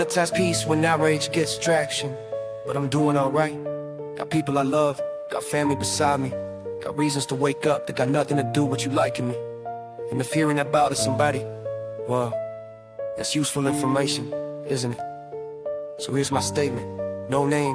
Sometimes peace when outrage gets traction, but I'm doing alright. Got people I love, got family beside me, got reasons to wake up that got nothing to do with you liking me. And if hearing about it somebody, well, that's useful information, isn't it? So here's my statement, no name.